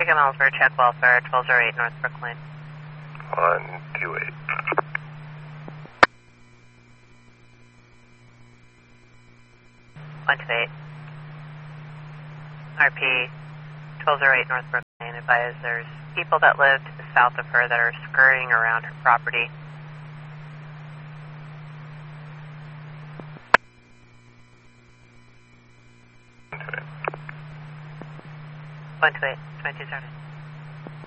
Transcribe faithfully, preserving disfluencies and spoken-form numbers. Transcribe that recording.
Chicken Welfare, check welfare, twelve oh eight North Brooklyn. one two eight. one two eight. R P, twelve oh eight North Brooklyn. Advise there's people that live to the south of her that are scurrying around her property. one two eight, twenty-two seven.